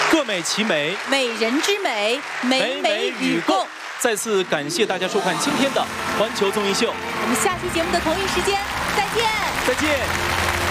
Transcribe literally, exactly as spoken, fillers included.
各美其美， 美人之美，美美与共。 再次感谢大家收看今天的环球综艺秀， 我们下期节目的同一时间再见， 再见。